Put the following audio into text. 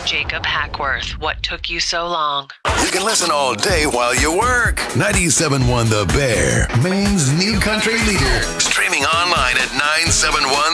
Jacob Hackworth, What Took You So Long? You can listen all day while you work. 97.1 The Bear, Maine's new country leader. Streaming online at 971